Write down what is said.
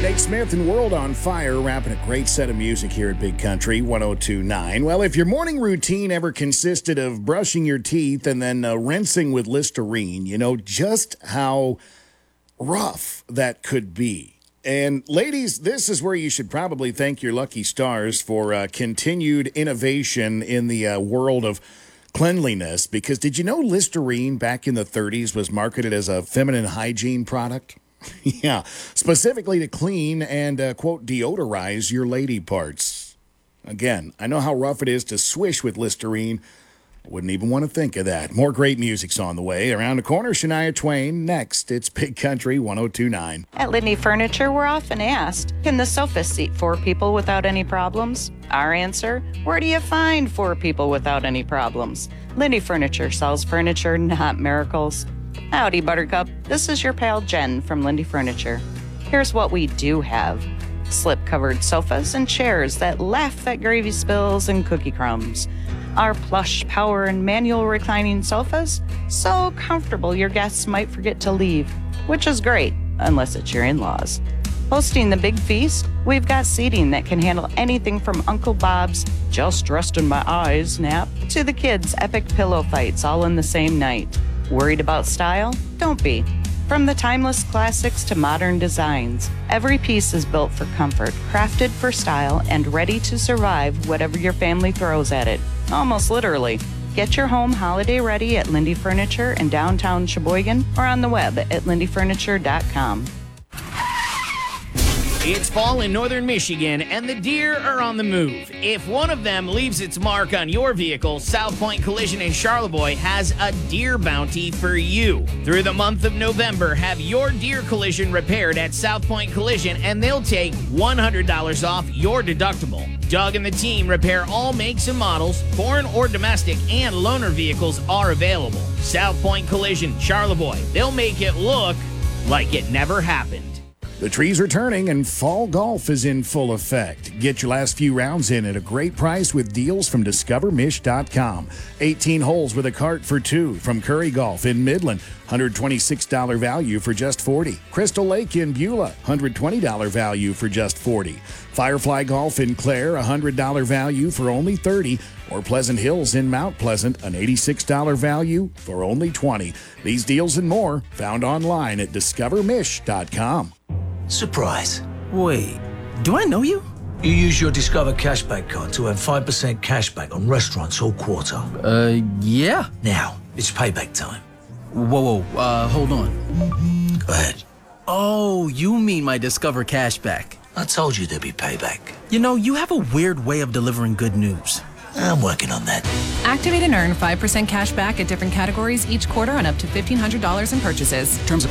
Nate Smith and World on Fire, wrapping a great set of music here at Big Country 102.9. Well, if your morning routine ever consisted of brushing your teeth and then rinsing with Listerine, you know just how rough that could be. And ladies, this is where you should probably thank your lucky stars for continued innovation in the world of cleanliness, because did you know Listerine back in the 30s was marketed as a feminine hygiene product? Yeah, specifically to clean and, quote, deodorize your lady parts. Again, I know how rough it is to swish with Listerine. I wouldn't even want to think of that. More great music's on the way. Around the corner, Shania Twain. Next, it's Big Country 102.9. At Lindy Furniture, we're often asked, can the sofa seat 4 people without any problems? Our answer, where do you find 4 people without any problems? Lindy Furniture sells furniture, not miracles. Howdy, Buttercup. This is your pal Jen from Lindy Furniture. Here's what we do have. Slip-covered sofas and chairs that laugh at gravy spills and cookie crumbs. Our plush, power, and manual reclining sofas, so comfortable your guests might forget to leave, which is great, unless it's your in-laws. Hosting the big feast, we've got seating that can handle anything from Uncle Bob's just rest in my eyes nap to the kids' epic pillow fights all in the same night. Worried about style? Don't be. From the timeless classics to modern designs, every piece is built for comfort, crafted for style, and ready to survive whatever your family throws at it. Almost literally. Get your home holiday ready at Lindy Furniture in downtown Sheboygan or on the web at lindyfurniture.com. It's fall in northern Michigan, and the deer are on the move. If one of them leaves its mark on your vehicle, South Point Collision in Charlevoix has a deer bounty for you. Through the month of November, have your deer collision repaired at South Point Collision, and they'll take $100 off your deductible. Doug and the team repair all makes and models, foreign or domestic, and loaner vehicles are available. South Point Collision, Charlevoix. They'll make it look like it never happened. The trees are turning and fall golf is in full effect. Get your last few rounds in at a great price with deals from DiscoverMish.com. 18 holes with a cart for 2 from Curry Golf in Midland. $126 value for just $40. Crystal Lake in Beulah, $120 value for just $40. Firefly Golf in Clare, $100 value for only $30. Or Pleasant Hills in Mount Pleasant, an $86 value for only $20. These deals and more found online at DiscoverMish.com. Surprise. Wait, do I know you? You use your Discover Cashback card to earn 5% cashback on restaurants all quarter. Yeah. Now, it's payback time. Whoa, hold on. Go ahead. Oh, you mean my Discover Cashback. I told you there'd be payback. You know, you have a weird way of delivering good news. I'm working on that. Activate and earn 5% cash back at different categories each quarter on up to $1,500 in purchases. Terms